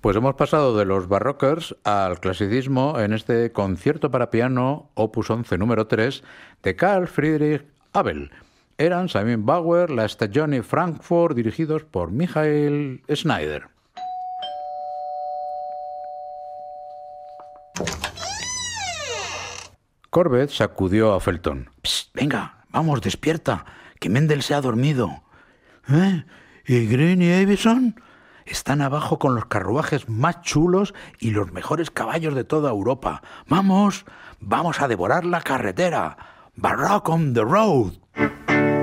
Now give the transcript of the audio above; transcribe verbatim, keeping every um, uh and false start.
Pues hemos pasado de los barrockers al clasicismo en este concierto para piano opus once número tres de Carl Friedrich Abel. Eran Simon Bauer, la Stagione Frankfurt, dirigidos por Michael Schneider. Corbett sacudió a Felton. «Psst, venga, vamos, despierta, que Mendel se ha dormido». «¿Eh? ¿Y Green y Avison?» «Están abajo con los carruajes más chulos y los mejores caballos de toda Europa. ¡Vamos! ¡Vamos a devorar la carretera! ¡Baroque on the road!»